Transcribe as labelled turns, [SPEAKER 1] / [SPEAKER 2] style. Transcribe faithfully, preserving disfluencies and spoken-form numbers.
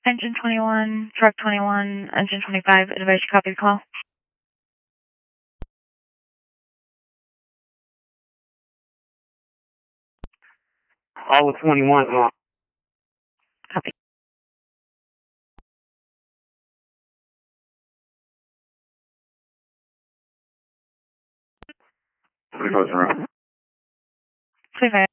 [SPEAKER 1] Engine twenty-one, truck twenty-one, engine twenty-five, advise you copy the call.
[SPEAKER 2] All with twenty-one, uh,
[SPEAKER 1] Copy.
[SPEAKER 2] three five zero.
[SPEAKER 1] twenty-five.